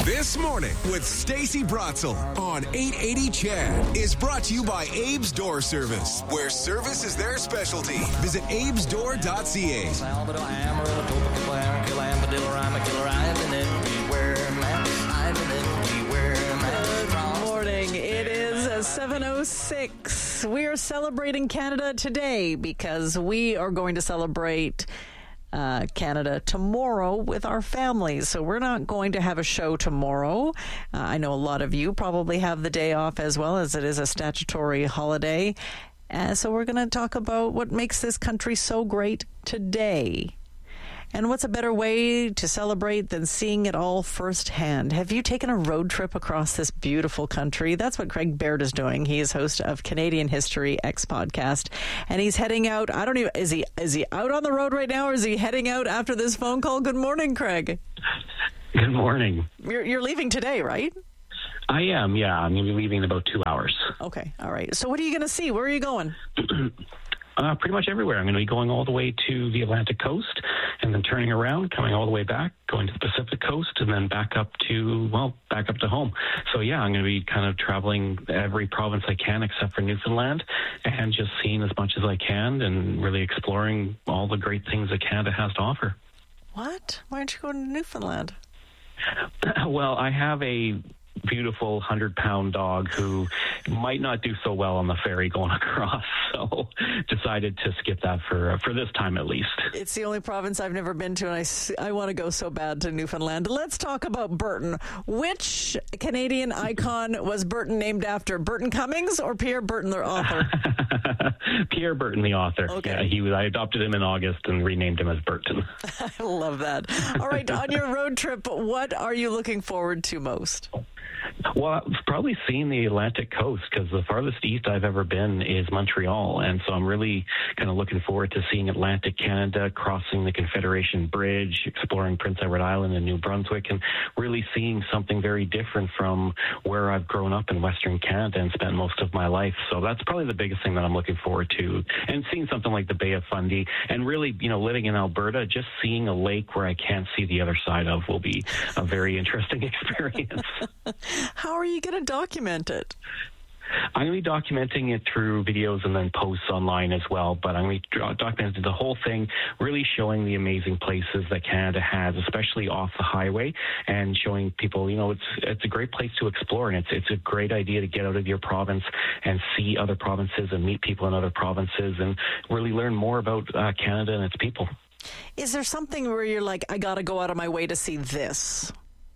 This Morning with Stacey Bratzel on 880 CHED is brought to you by Abe's Door Service, where service is their specialty. Visit abesdoor.ca. Good morning. It is 7:06. We are celebrating Canada today because we are going to celebrate Canada tomorrow with our families. So we're not going to have a show tomorrow. I know a lot of you probably have the day off as well, as it is a statutory holiday. So we're going to talk about what makes this country so great today. And what's a better way to celebrate than seeing it all firsthand? Have you taken a road trip across this beautiful country? That's what Craig Baird is doing. He is host of Canadian History X podcast, and he's heading out. I don't even, is he out on the road right now, or is he heading out after this phone call? Good morning, Craig. Good morning. You're leaving today, right? I am, yeah. I'm going to be leaving in about 2 hours. Okay, all right. So what are you going to see? Where are you going? Pretty much everywhere. I'm going to be going all the way to the Atlantic coast and then turning around, coming all the way back, going to the Pacific coast, and then back up to home. So, yeah, I'm going to be kind of traveling every province I can except for Newfoundland and just seeing as much as I can and really exploring all the great things that Canada has to offer. What? Why aren't you going to Newfoundland? Well, I have a beautiful 100-pound dog who might not do so well on the ferry going across, so decided to skip that for this time at least. It's the only province I've never been to, and I want to go so bad to Newfoundland. Let's talk about Burton. Which Canadian icon was Burton named after? Burton Cummings or Pierre Burton, the author? Pierre Burton, the author. Okay. Yeah, I adopted him in August and renamed him as Burton. I love that. All right, on your road trip, what are you looking forward to most? Well, I've probably seen the Atlantic coast because the farthest east I've ever been is Montreal. And so I'm really kind of looking forward to seeing Atlantic Canada, crossing the Confederation Bridge, exploring Prince Edward Island and New Brunswick, and really seeing something very different from where I've grown up in Western Canada and spent most of my life. So that's probably the biggest thing that I'm looking forward to. And seeing something like the Bay of Fundy and really, living in Alberta, just seeing a lake where I can't see the other side of will be a very interesting experience. How are you going to document it? I'm going to be documenting it through videos and then posts online as well, but I'm going to be documenting the whole thing, really showing the amazing places that Canada has, especially off the highway, and showing people, it's a great place to explore, and it's a great idea to get out of your province and see other provinces and meet people in other provinces and really learn more about Canada and its people. Is there something where you're like, I got to go out of my way to see this?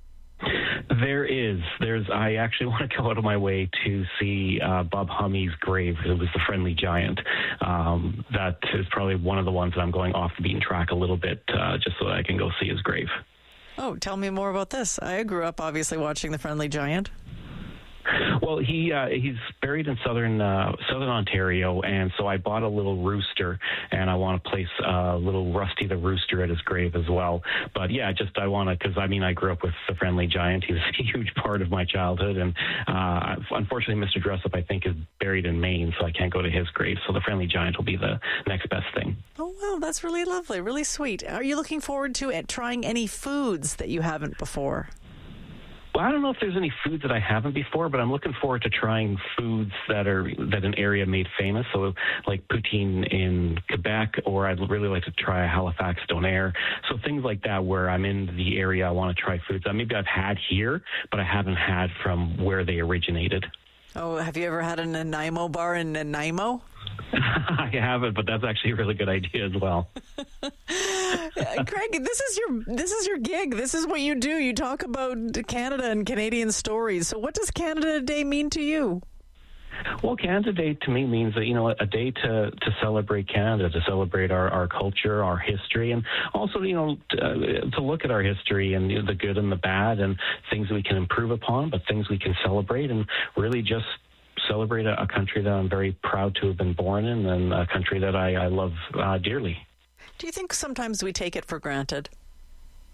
I actually want to go out of my way to see Bob Hummey's grave. It was the Friendly Giant. That is probably one of the ones that I'm going off the beaten track a little bit, just so that I can go see his grave. Oh, tell me more about this. I grew up obviously watching the Friendly Giant. Well, he's buried in southern Ontario, and so I bought a little rooster, and I want to place little Rusty the Rooster at his grave as well. But yeah, I want to, because I grew up with the Friendly Giant. He was a huge part of my childhood, and unfortunately, Mr. Dressup, I think, is buried in Maine, so I can't go to his grave. So the Friendly Giant will be the next best thing. Oh, wow, that's really lovely, really sweet. Are you looking forward to trying any foods that you haven't before? Well, I don't know if there's any foods that I haven't before, but I'm looking forward to trying foods that an area made famous. So like poutine in Quebec, or I'd really like to try a Halifax donair. So things like that where I'm in the area, I want to try foods that maybe I've had here, but I haven't had from where they originated. Oh, have you ever had a Nanaimo bar in Nanaimo? I haven't, but that's actually a really good idea as well. Craig, this is your gig. This is what you do. You talk about Canada and Canadian stories. So what does Canada Day mean to you? Well, Canada Day to me means that, a day to celebrate Canada, to celebrate our culture, our history, and also, to look at our history and the good and the bad and things we can improve upon, but things we can celebrate and really just celebrate a country that I'm very proud to have been born in and a country that I love dearly. Do you think sometimes we take it for granted?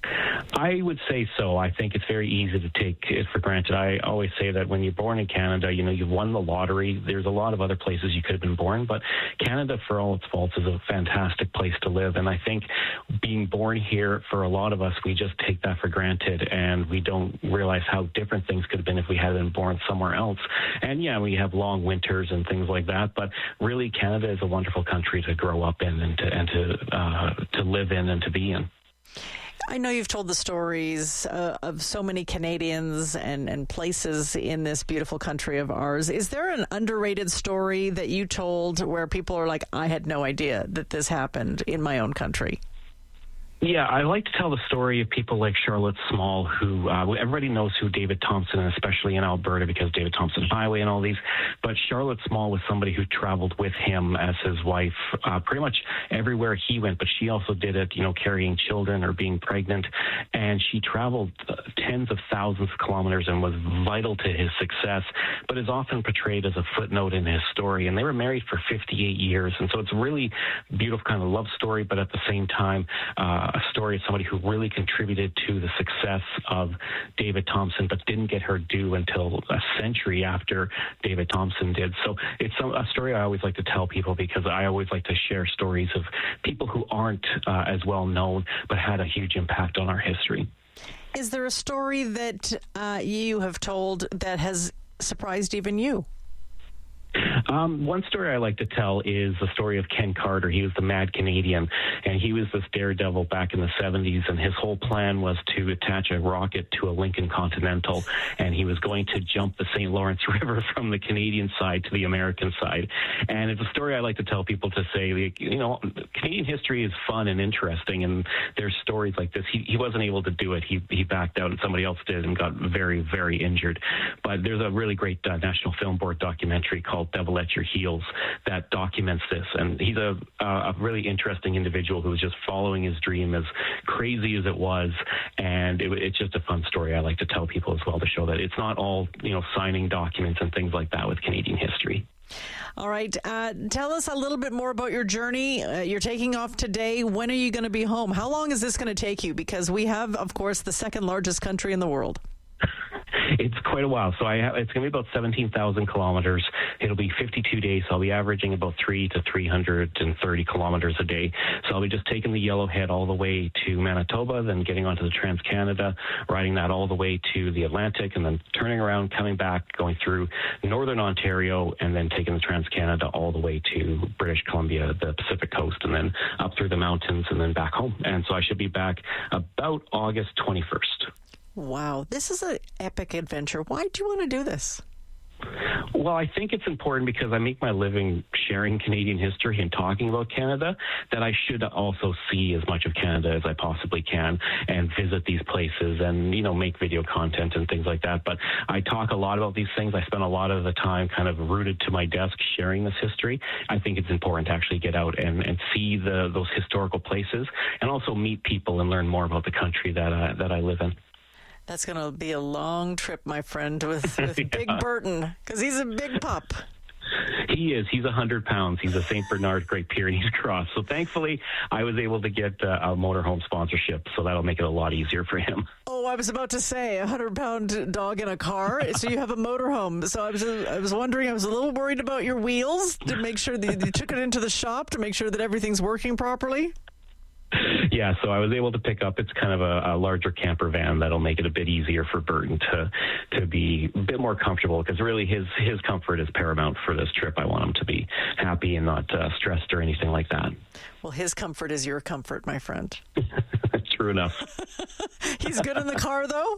I would say so. I think it's very easy to take it for granted. I always say that when you're born in Canada, you've won the lottery. There's a lot of other places you could have been born, but Canada, for all its faults, is a fantastic place to live. And I think being born here, for a lot of us, we just take that for granted, and we don't realize how different things could have been if we had been born somewhere else. And yeah, we have long winters and things like that, but really, Canada is a wonderful country to grow up in and to live in and to be in. I know you've told the stories of so many Canadians and places in this beautiful country of ours. Is there an underrated story that you told where people are like, I had no idea that this happened in my own country? Yeah, I like to tell the story of people like Charlotte Small, who everybody knows who David Thompson, especially in Alberta because David Thompson Highway and all these. But Charlotte Small was somebody who traveled with him as his wife pretty much everywhere he went. But she also did it, carrying children or being pregnant. And she traveled tens of thousands of kilometers and was vital to his success, but is often portrayed as a footnote in his story. And they were married for 58 years. And so it's a really beautiful kind of love story, but at the same time, a story of somebody who really contributed to the success of David Thompson, but didn't get her due until a century after David Thompson did. So it's a story I always like to tell people, because I always like to share stories of people who aren't as well known, but had a huge impact on our history. Is there a story that you have told that has surprised even you? One story I like to tell is the story of Ken Carter. He was the Mad Canadian, and he was this daredevil back in the 70s, and his whole plan was to attach a rocket to a Lincoln Continental, and he was going to jump the St. Lawrence River from the Canadian side to the American side. And it's a story I like to tell people to say, Canadian history is fun and interesting, and there's stories like this. He wasn't able to do it. He backed out, and somebody else did and got very, very injured. But there's a really great National Film Board documentary called Devil at Your Heels that documents this, and he's a really interesting individual who was just following his dream, as crazy as it was, and it's just a fun story I like to tell people as well, to show that it's not all signing documents and things like that with Canadian history. All right, tell us a little bit more about your journey. You're taking off today. When are you going to be home? How long is this going to take you? Because we have, of course, the second largest country in the world. It's quite a while. So it's going to be about 17,000 kilometers. It'll be 52 days. So I'll be averaging about 300 to 330 kilometers a day. So I'll be just taking the Yellowhead all the way to Manitoba, then getting onto the Trans-Canada, riding that all the way to the Atlantic, and then turning around, coming back, going through northern Ontario, and then taking the Trans-Canada all the way to British Columbia, the Pacific coast, and then up through the mountains and then back home. And so I should be back about August 21st. Wow, this is an epic adventure. Why do you want to do this? Well, I think it's important because I make my living sharing Canadian history and talking about Canada, that I should also see as much of Canada as I possibly can and visit these places and, make video content and things like that. But I talk a lot about these things. I spend a lot of the time kind of rooted to my desk sharing this history. I think it's important to actually get out and see those historical places, and also meet people and learn more about the country that I live in. That's going to be a long trip, my friend, with yeah. Big Burton, because he's a big pup. He is. He's 100 pounds. He's a St. Bernard Great Pyrenees Cross. So thankfully, I was able to get a motorhome sponsorship, so that'll make it a lot easier for him. Oh, I was about to say, a 100-pound dog in a car, so you have a motorhome. So I was wondering, I was a little worried about your wheels, to make sure that you took it into the shop to make sure that everything's working properly. Yeah, so I was able to pick up, it's kind of a larger camper van that'll make it a bit easier for Burton to be a bit more comfortable, because really his comfort is paramount for this trip. I want him to be happy and not stressed or anything like that. Well, his comfort is your comfort, my friend. True enough. He's good in the car, though?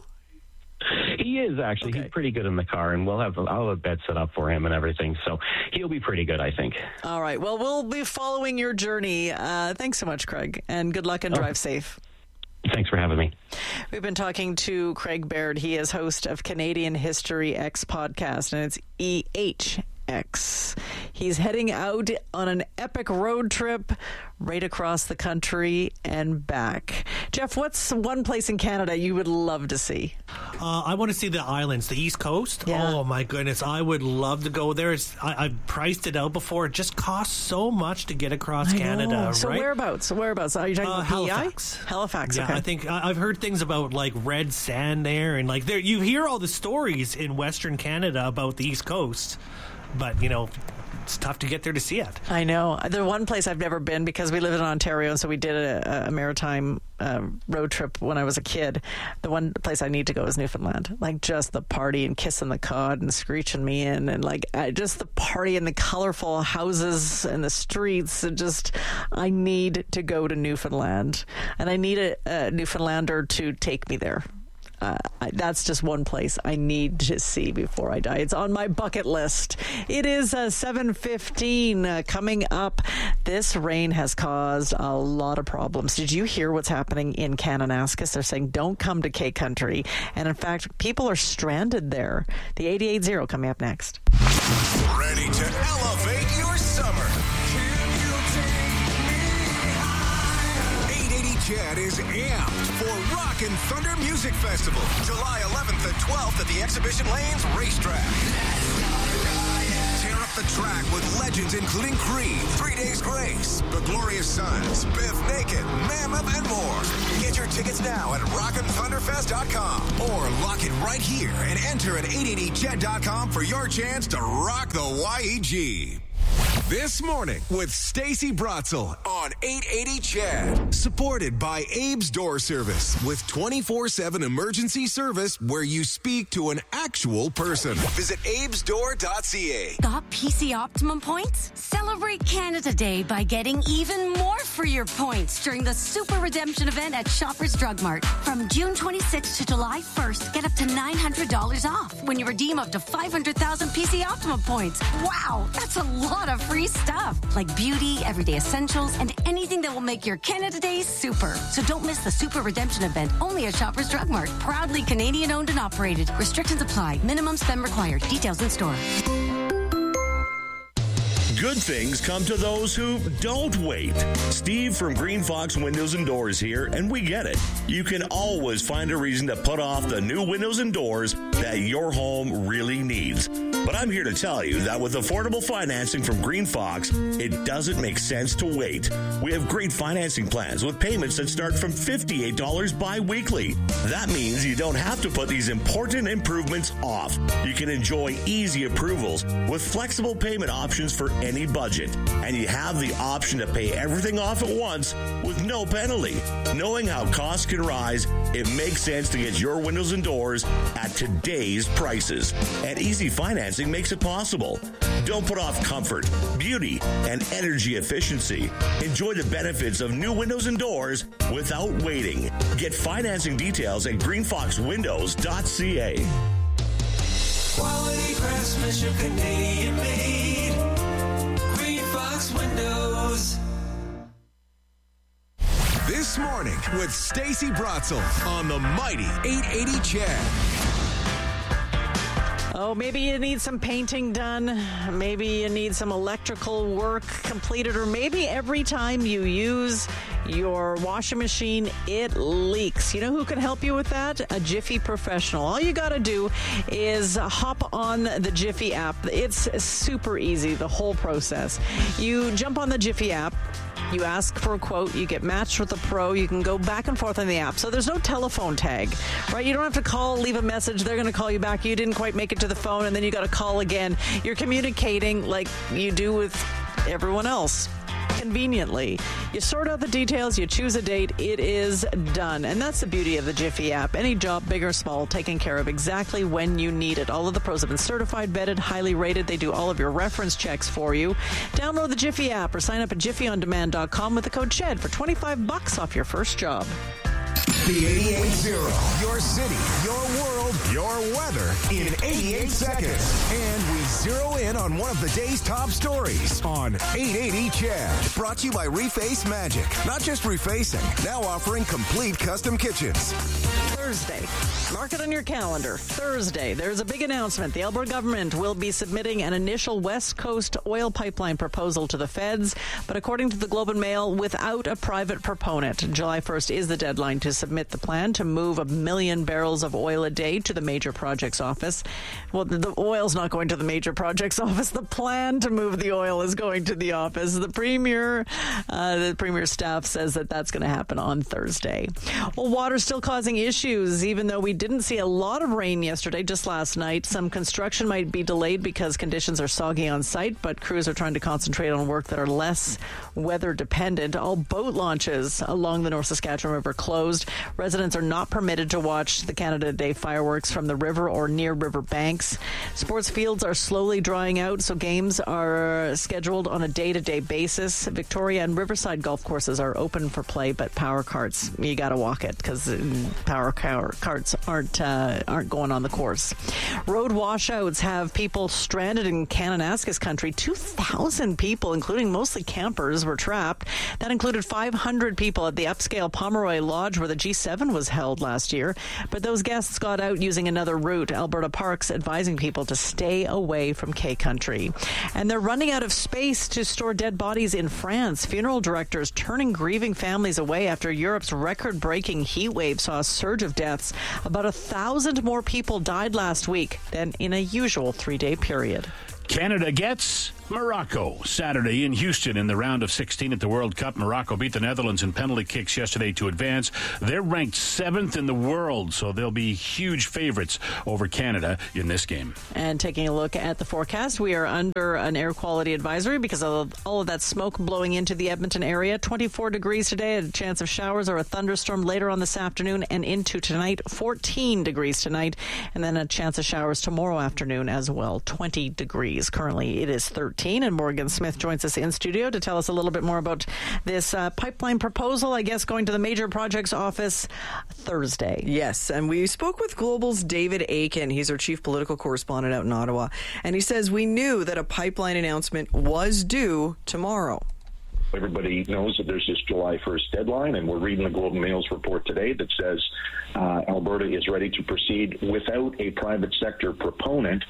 He is, actually. Okay. He's pretty good in the car, and I'll have a bed set up for him and everything, so he'll be pretty good, I think. All right. Well, we'll be following your journey. Thanks so much, Craig, and good luck and drive safe. Thanks for having me. We've been talking to Craig Baird. He is host of Canadian History X podcast, and it's X. He's heading out on an epic road trip right across the country and back. Jeff, what's one place in Canada you would love to see? I want to see the islands, the East Coast. Yeah. Oh, my goodness. I would love to go there. I've priced it out before. It just costs so much to get across Canada, So right? whereabouts? Are you talking about Halifax. PEI? Halifax, yeah, okay. I think I've heard things about like red sand there, and like there you hear all the stories in Western Canada about the East Coast, but you know, it's tough to get there to see it. I know. The one place I've never been, because we live in Ontario, and so we did a maritime road trip when I was a kid. The one place I need to go is Newfoundland. Like, just the party and kissing the cod and screeching me in, and like just the party and the colorful houses and the streets. And just, I need to go to Newfoundland, and I need a Newfoundlander to take me there. That's just one place I need to see before I die. It's on my bucket list. It is 7:15 coming up. This rain has caused a lot of problems. Did you hear what's happening in Kananaskis? They're saying don't come to K Country. And in fact, people are stranded there. The 88.0 coming up next. Ready to elevate your summer. Can you take me high? 880 Chad is amped for Rock and Thunder Music Festival, July 11th and 12th at the Exhibition Lanes Racetrack. Tear up the track with legends including Creed, 3 Days Grace, The Glorious Sons, Biff Naked, Mammoth, and more. Get your tickets now at rockandthunderfest.com or lock it right here and enter at 880ched.com for your chance to rock the YEG. This morning with Stacey Bratzel on 880 Chad. Supported by Abe's Door Service with 24/7 emergency service where you speak to an actual person. Visit abesdoor.ca. Got PC Optimum points? Celebrate Canada Day by getting even more for your points during the Super Redemption event at Shoppers Drug Mart. From June 26th to July 1st, get up to $900 off when you redeem up to 500,000 PC Optimum points. Wow, that's a lot of free stuff, like beauty, everyday essentials, and anything that will make your Canada Day super. So don't miss the Super Redemption event only at Shoppers Drug Mart. Proudly Canadian owned and operated. Restrictions apply. Minimum spend required. Details in store. Good things come to those who don't wait. Steve from Green Fox Windows and Doors here, and we get it. You can always find a reason to put off the new windows and doors that your home really needs. But I'm here to tell you that with affordable financing from Green Fox, it doesn't make sense to wait. We have great financing plans with payments that start from $58 bi-weekly. That means you don't have to put these important improvements off. You can enjoy easy approvals with flexible payment options for any budget. And you have the option to pay everything off at once with no penalty. Knowing how costs can rise, it makes sense to get your windows and doors at today's prices. And easy financing makes it possible. Don't put off comfort, beauty, and energy efficiency. Enjoy the benefits of new windows and doors without waiting. Get financing details at greenfoxwindows.ca. Quality craftsmanship, Canadian made. Green Fox Windows. This morning with Stacey Bratzel on the mighty 880 Chad. Oh, maybe you need some painting done. Maybe you need some electrical work completed. Or maybe every time you use your washing machine, it leaks. You know who can help you with that? A Jiffy professional. All you got to do is hop on the Jiffy app. It's super easy, the whole process. You jump on the Jiffy app. You ask for a quote, you get matched with a pro, you can go back and forth on the app. So there's no telephone tag, right? You don't have to call, leave a message, they're going to call you back. You didn't quite make it to the phone, and then you got to call again. You're communicating like you do with everyone else. Conveniently. You sort out the details, you choose a date, it is done. And that's the beauty of the Jiffy app. Any job, big or small, taken care of exactly when you need it. All of the pros have been certified, vetted, highly rated. They do all of your reference checks for you. Download the Jiffy app or sign up at jiffyondemand.com with the code CHED for $25 off your first job. The 88.0. Your city, your world, your weather in 88 seconds. And we zero in on one of the day's top stories on 880 Chad. Brought to you by Reface Magic. Not just refacing, now offering complete custom kitchens. Thursday. Mark it on your calendar. Thursday, there's a big announcement. The Alberta government will be submitting an initial West Coast oil pipeline proposal to the feds, but according to the Globe and Mail, without a private proponent. July 1st is the deadline to submit the plan to move 1 million barrels of oil a day to the major projects office. Well, the oil's not going to the major projects office. The plan to move the oil is going to the office. The Premier's staff says that that's going to happen on Thursday. Well, water's still causing issues, even though we didn't see a lot of rain yesterday, just last night. Some construction might be delayed because conditions are soggy on site, but crews are trying to concentrate on work that are less weather dependent. All boat launches along the North Saskatchewan River closed. Residents are not permitted to watch the Canada Day fireworks from the river or near river banks. Sports fields are slowly drying out, so games are scheduled on a day-to-day basis. Victoria and Riverside golf courses are open for play, but power carts, you got to walk it because power carts aren't going on the course. Road washouts have people stranded in Kananaskis country. 2,000 people, including mostly campers, were trapped. That included 500 people at the upscale Pomeroy Lodge where the G7 was held last year. But those guests got out using another route. Alberta Parks advising people to stay away from K Country. And they're running out of space to store dead bodies in France. Funeral directors turning grieving families away after Europe's record-breaking heat wave saw a surge of deaths. About 1,000 more people died last week than in a usual 3-day period. Canada gets Morocco Saturday in Houston in the round of 16 at the World Cup. Morocco beat the Netherlands in penalty kicks yesterday to advance. They're ranked 7th in the world, so they'll be huge favorites over Canada in this game. And taking a look at the forecast, we are under an air quality advisory because of all of that smoke blowing into the Edmonton area. 24 degrees today, a chance of showers or a thunderstorm later on this afternoon and into tonight. 14 degrees tonight, and then a chance of showers tomorrow afternoon as well. 20 degrees. Currently, it is 13. And Morgan Smith joins us in studio to tell us a little bit more about this pipeline proposal, I guess, going to the major projects office Thursday. Yes, and we spoke with Global's David Aiken. He's our chief political correspondent out in Ottawa. And he says we knew that a pipeline announcement was due tomorrow. Everybody knows that there's this July 1st deadline, and we're reading the Globe and Mail's report today that says Alberta is ready to proceed without a private sector proponent.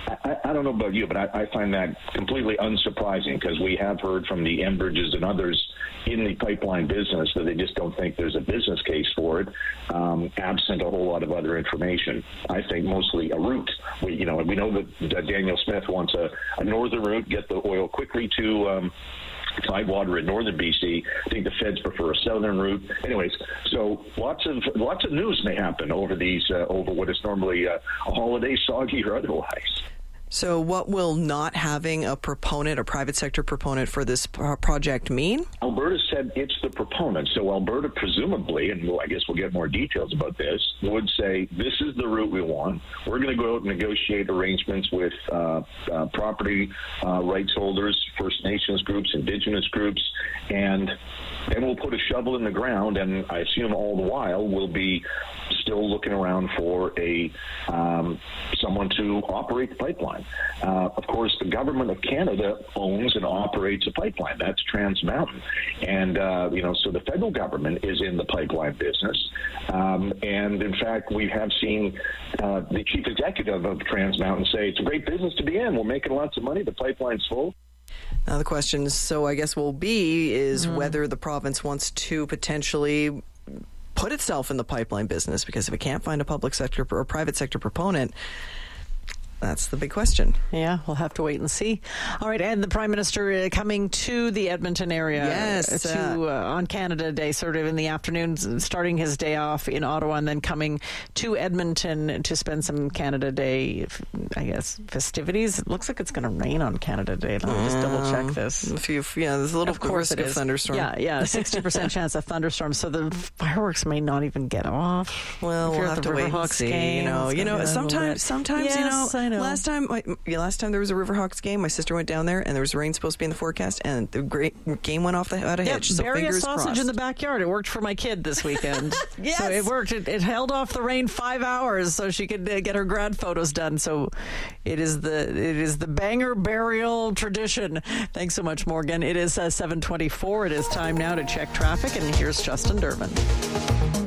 I don't know about you, but I find that completely unsurprising because we have heard from the Enbridges and others in the pipeline business that they just don't think there's a business case for it, absent a whole lot of other information. I think mostly a route. We know that Daniel Smith wants a northern route, get the oil quickly to Tidewater in northern BC. I think the feds prefer a southern route. Anyways, so lots of news may happen over what is normally a holiday, soggy or otherwise. So what will not having a private sector proponent for this project mean? Alberta said it's the proponent. So Alberta presumably, and I guess we'll get more details about this, would say this is the route we want. We're going to go out and negotiate arrangements with property rights holders, First Nations groups, Indigenous groups, and then we'll put a shovel in the ground, and I assume all the while we'll be still looking around for someone to operate the pipeline. Of course, the government of Canada owns and operates a pipeline. That's Trans Mountain. And, so the federal government is in the pipeline business. And, in fact, we have seen the chief executive of Trans Mountain say it's a great business to be in. We're making lots of money. The pipeline's full. Now the question, so I guess will be, is whether the province wants to potentially put itself in the pipeline business, because if it can't find a public sector or private sector proponent, that's the big question. Yeah, we'll have to wait and see. All right, and the Prime Minister coming to the Edmonton area on Canada Day, sort of in the afternoon, starting his day off in Ottawa and then coming to Edmonton to spend some Canada Day, I guess, festivities. It looks like it's going to rain on Canada Day. Let me just double check this. There's a little risk of thunderstorm. Yeah, 60% chance of thunderstorms, so the fireworks may not even get off. Well, we'll have to wait and see. Game, sometimes, yes, I know. Last time there was a Riverhawks game, my sister went down there, and there was rain supposed to be in the forecast, and the game went off without a hitch. So bury a fingers sausage crossed. in the backyard. It worked for my kid this weekend. Yes. So it worked. It held off the rain 5 hours so she could get her grad photos done. So it is the banger burial tradition. Thanks so much, Morgan. It is 7:24. It is time now to check traffic, and here's Justin Durbin.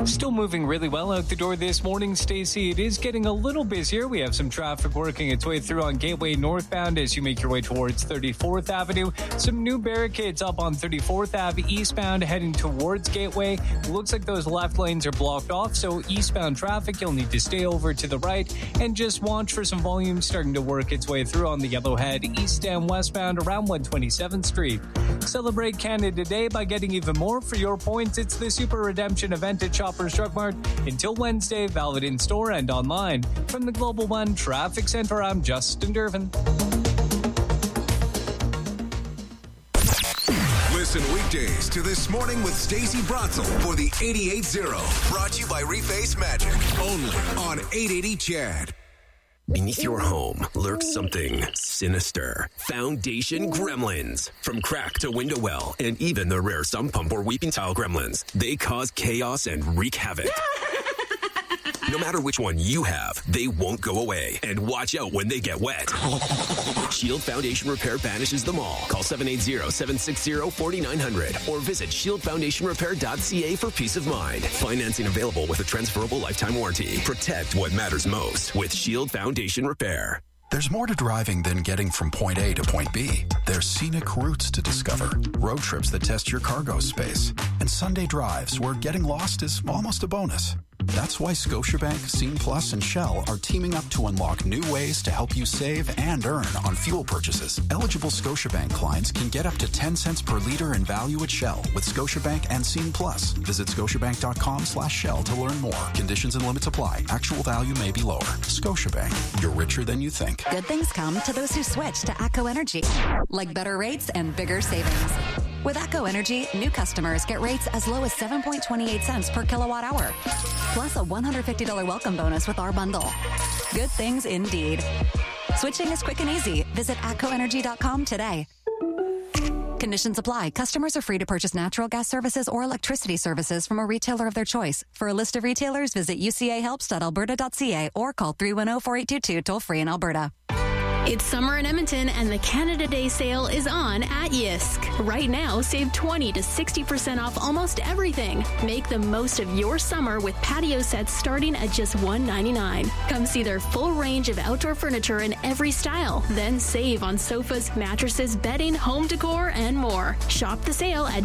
Still moving really well out the door this morning, Stacey. It is getting a little busier. We have some traffic working its way through on Gateway northbound as you make your way towards 34th Avenue. Some new barricades up on 34th Ave eastbound heading towards Gateway. Looks like those left lanes are blocked off, so eastbound traffic, you'll need to stay over to the right and just watch for some volume starting to work its way through on the Yellowhead east and westbound around 127th Street. Celebrate Canada Day by getting even more for your points. It's the Super Redemption event at Shoppers Drug Mart until Wednesday, valid in store and online. From the Global One Traffic Center, I'm Justin Dervin. Listen weekdays to This Morning with Stacey Bratzel for the 88.0. Brought to you by Reface Magic. Only on 880 CHED. Beneath your home lurks something sinister. Foundation gremlins. From crack to window well, and even the rare sump pump or weeping tile gremlins. They cause chaos and wreak havoc. No matter which one you have, they won't go away. And watch out when they get wet. Shield Foundation Repair banishes them all. Call 780-760-4900 or visit shieldfoundationrepair.ca for peace of mind. Financing available with a transferable lifetime warranty. Protect what matters most with Shield Foundation Repair. There's more to driving than getting from point A to point B. There's scenic routes to discover, road trips that test your cargo space, and Sunday drives where getting lost is almost a bonus. That's why Scotiabank, Scene Plus, and Shell are teaming up to unlock new ways to help you save and earn on fuel purchases. Eligible Scotiabank clients can get up to 10 cents per liter in value at Shell with Scotiabank and Scene Plus. Visit scotiabank.com/Shell to learn more. Conditions and limits apply. Actual value may be lower. Scotiabank, you're richer than you think. Good things come to those who switch to ACO Energy, like better rates and bigger savings. With ACO Energy, new customers get rates as low as 7.28 cents per kilowatt hour, plus a $150 welcome bonus with our bundle. Good things indeed. Switching is quick and easy. Visit ACOenergy.com today. Conditions apply. Customers are free to purchase natural gas services or electricity services from a retailer of their choice. For a list of retailers, visit ucahelps.alberta.ca or call 310-4822 toll-free in Alberta. It's summer in Edmonton, and the Canada Day sale is on at Yisk. Right now, save 20 to 60% off almost everything. Make the most of your summer with patio sets starting at just $199. Come see their full range of outdoor furniture in every style. Then save on sofas, mattresses, bedding, home decor, and more. Shop the sale at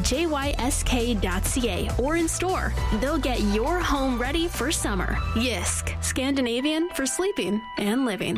jysk.ca or in store. They'll get your home ready for summer. Yisk, Scandinavian for sleeping and living.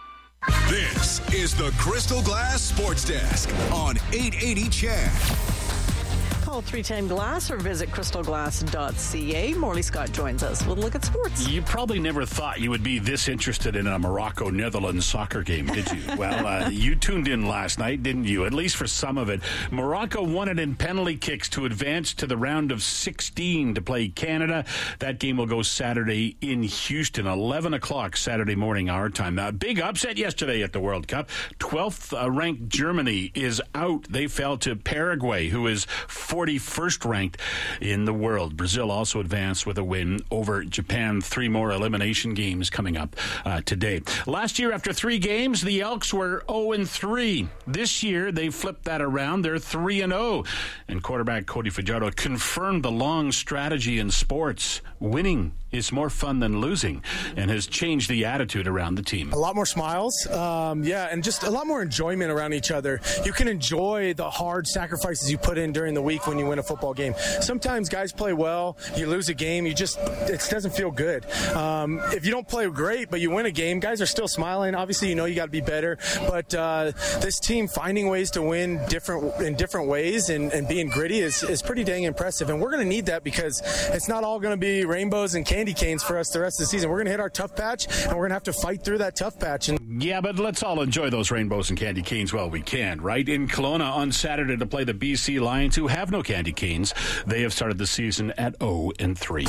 This is the Crystal Glass Sports Desk on 880 CHED. Call 310-GLASS or visit crystalglass.ca. Morley Scott joins us with a look at sports. You probably never thought you would be this interested in a Morocco-Netherlands soccer game, did you? Well, you tuned in last night, didn't you? At least for some of it. Morocco won it in penalty kicks to advance to the round of 16 to play Canada. That game will go Saturday in Houston, 11 o'clock Saturday morning our time. Big upset yesterday at the World Cup. 12th ranked Germany is out. They fell to Paraguay, who is 41st ranked in the world. Brazil also advanced with a win over Japan. 3 more elimination games coming up today. Last year, after 3 games, the Elks were 0-3. This year, they flipped that around. They're 3-0. And quarterback Cody Fajardo confirmed the long strategy in sports. Winning is more fun than losing, and has changed the attitude around the team. A lot more smiles, and just a lot more enjoyment around each other. You can enjoy the hard sacrifices you put in during the week when you win a football game. Sometimes guys play well, you lose a game, it doesn't feel good. If you don't play great, but you win a game, guys are still smiling. Obviously, you know you got to be better, but this team finding ways to win in different ways and being gritty is pretty dang impressive, and we're going to need that because it's not all going to be rainbows and candy canes for us the rest of the season. We're going to hit our tough patch, and we're going to have to fight through that tough patch. Yeah, but let's all enjoy those rainbows and candy canes while we can, right? In Kelowna on Saturday to play the BC Lions, who have no candy canes. They have started the season at 0-3.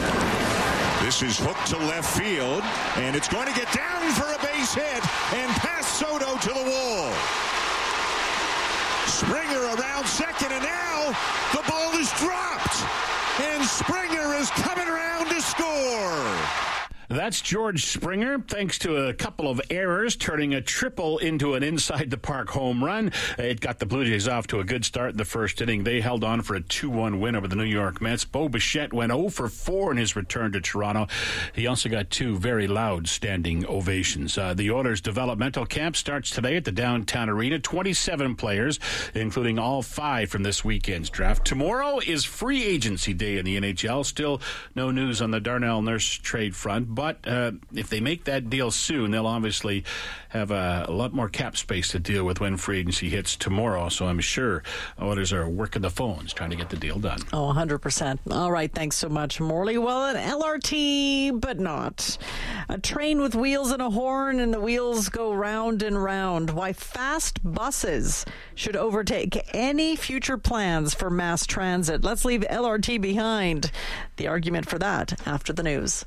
This is hooked to left field, and it's going to get down for a base hit and past Soto to the wall. Springer around second, and now the ball is dropped, and Springer is coming around to score. That's George Springer, thanks to a couple of errors, turning a triple into an inside-the-park home run. It got the Blue Jays off to a good start in the first inning. They held on for a 2-1 win over the New York Mets. Bo Bichette went 0 for 4 in his return to Toronto. He also got 2 very loud standing ovations. The Oilers developmental camp starts today at the downtown arena. 27 players, including all 5 from this weekend's draft. Tomorrow is free agency day in the NHL. Still no news on the Darnell Nurse trade front, but if they make that deal soon, they'll obviously have a lot more cap space to deal with when free agency hits tomorrow. So I'm sure Oilers are working the phones trying to get the deal done. Oh, 100%. All right, thanks so much, Morley. Well, an LRT, but not. A train with wheels and a horn, and the wheels go round and round. Why fast buses should overtake any future plans for mass transit. Let's leave LRT behind. The argument for that after the news.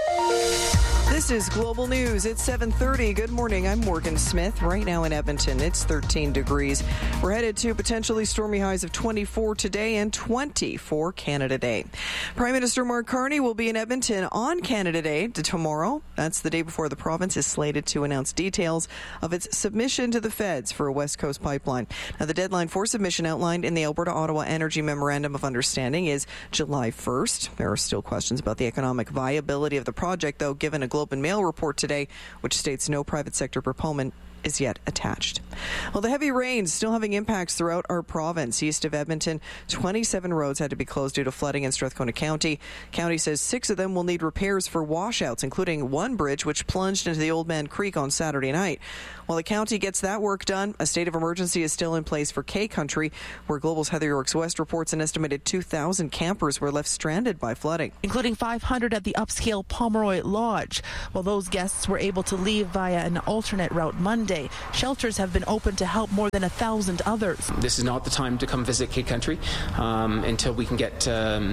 This is Global News. It's 7:30. Good morning. I'm Morgan Smith. Right now in Edmonton, it's 13 degrees. We're headed to potentially stormy highs of 24 today and 20 for Canada Day. Prime Minister Mark Carney will be in Edmonton on Canada Day tomorrow. That's the day before the province is slated to announce details of its submission to the feds for a West Coast pipeline. Now, the deadline for submission outlined in the Alberta-Ottawa Energy Memorandum of Understanding is July 1st. There are still questions about the economic viability of the project, though, given a Globe and Mail report today, which states no private sector proponent is yet attached. Well, the heavy rains still having impacts throughout our province. East of Edmonton, 27 roads had to be closed due to flooding in Strathcona County. County says 6 of them will need repairs for washouts, including one bridge which plunged into the Old Man Creek on Saturday night. While the county gets that work done, a state of emergency is still in place for K-Country, where Global's Heather Yorks West reports an estimated 2,000 campers were left stranded by flooding, including 500 at the upscale Pomeroy Lodge. While those guests were able to leave via an alternate route Monday, shelters have been open to help more than 1,000 others. This is not the time to come visit K-Country until we can get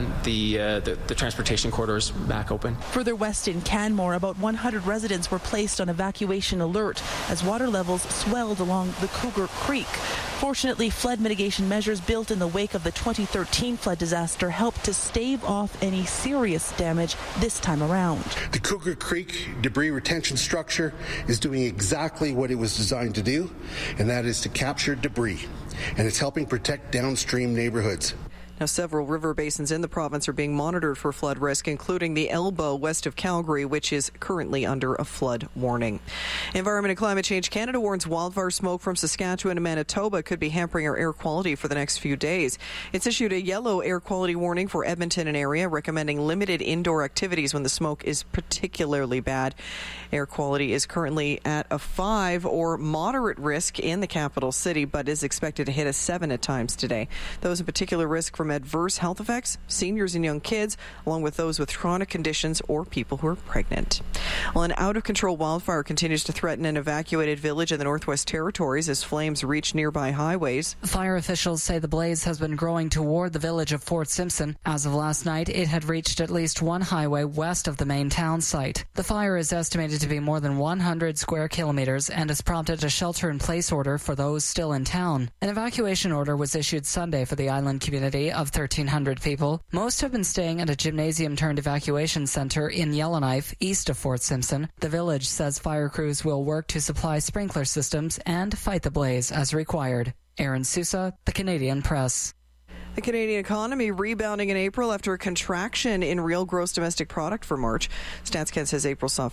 the transportation corridors back open. Further west in Canmore, about 100 residents were placed on evacuation alert as water levels swelled along the Cougar Creek. Fortunately, flood mitigation measures built in the wake of the 2013 flood disaster helped to stave off any serious damage this time around. The Cougar Creek debris retention structure is doing exactly what it was designed to do, and that is to capture debris, and it's helping protect downstream neighborhoods. Now, several river basins in the province are being monitored for flood risk, including the Elbow west of Calgary, which is currently under a flood warning. Environment and Climate Change Canada warns wildfire smoke from Saskatchewan and Manitoba could be hampering our air quality for the next few days. It's issued a yellow air quality warning for Edmonton and area, recommending limited indoor activities when the smoke is particularly bad. Air quality is currently at a 5 or moderate risk in the capital city, but is expected to hit a 7 at times today. Those in particular risk from adverse health effects, seniors and young kids, along with those with chronic conditions or people who are pregnant. Well, an out-of-control wildfire continues to threaten an evacuated village in the Northwest Territories as flames reach nearby highways. Fire officials say the blaze has been growing toward the village of Fort Simpson. As of last night, it had reached at least one highway west of the main town site. The fire is estimated to be more than 100 square kilometers and has prompted a shelter-in-place order for those still in town. An evacuation order was issued Sunday for the island community of 1,300 people. Most have been staying at a gymnasium-turned evacuation center in Yellowknife, east of Fort Simpson. The village says fire crews will work to supply sprinkler systems and fight the blaze as required. Aaron Sousa, The Canadian Press. The Canadian economy rebounding in April after a contraction in real gross domestic product for March. StatsCan says April saw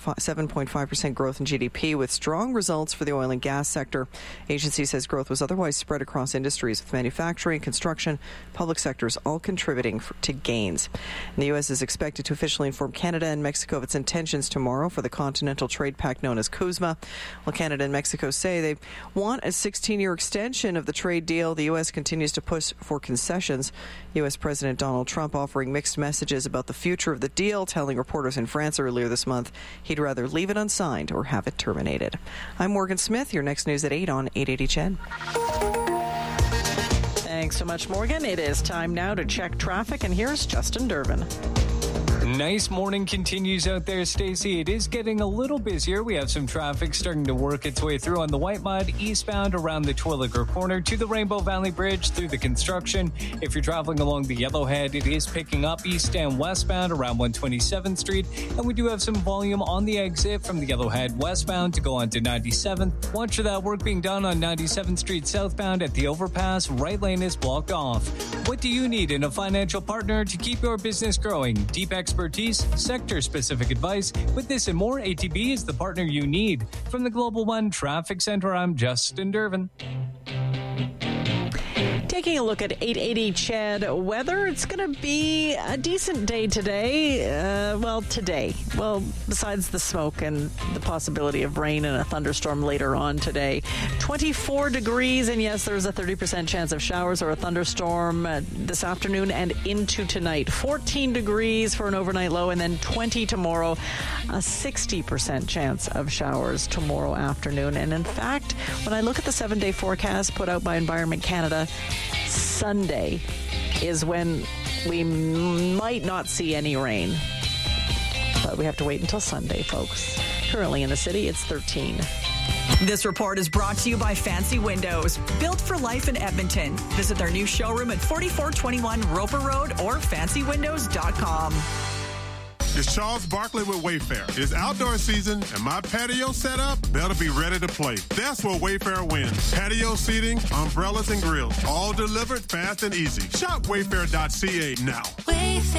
7.5% growth in GDP with strong results for the oil and gas sector. Agency says growth was otherwise spread across industries with manufacturing, construction, public sectors all contributing to gains. And the U.S. is expected to officially inform Canada and Mexico of its intentions tomorrow for the Continental Trade Pact known as CUSMA. While Canada and Mexico say they want a 16-year extension of the trade deal, the U.S. continues to push for concessions. U.S. President Donald Trump offering mixed messages about the future of the deal, telling reporters in France earlier this month he'd rather leave it unsigned or have it terminated. I'm Morgan Smith. Your next news at 8 on 880 CHED. Thanks so much, Morgan. It is time now to check traffic, and here's Justin Durbin. Nice morning continues out there, Stacey. It is getting a little busier. We have some traffic starting to work its way through on the White Mud eastbound around the Twilliger Corner to the Rainbow Valley Bridge through the construction. If you're traveling along the Yellowhead, it is picking up east and westbound around 127th Street. And we do have some volume on the exit from the Yellowhead westbound to go on to 97th. Watch for that work being done on 97th Street southbound at the overpass. Right lane is blocked off. What do you need in a financial partner to keep your business growing? Deep expertise, sector-specific advice. With this and more, ATB is the partner you need. From the Global One Traffic Center, I'm Justin Dervin. Taking a look at 880 Chad weather, it's going to be a decent day today. Today. Well, besides the smoke and the possibility of rain and a thunderstorm later on today. 24 degrees, and yes, there's a 30% chance of showers or a thunderstorm this afternoon and into tonight. 14 degrees for an overnight low, and then 20 tomorrow. A 60% chance of showers tomorrow afternoon. And in fact, when I look at the 7-day forecast put out by Environment Canada, Sunday is when we might not see any rain. But we have to wait until Sunday, folks. Currently in the city, it's 13. This report is brought to you by Fancy Windows. Built for life in Edmonton. Visit their new showroom at 4421 Roper Road or fancywindows.com. It's Charles Barkley with Wayfair. It's outdoor season, and my patio setup better be ready to play. That's where Wayfair wins. Patio seating, umbrellas, and grills, all delivered fast and easy. Shop wayfair.ca now. Wayfair.